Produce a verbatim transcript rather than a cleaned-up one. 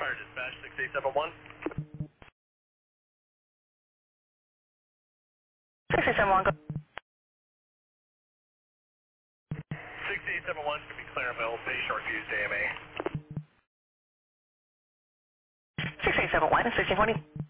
Fire dispatch six eight seven one. six eight seven one, go. six eight seven one should be Clarabelle, Bay Short Views, A M A. six eight seven one, sixteen twenty.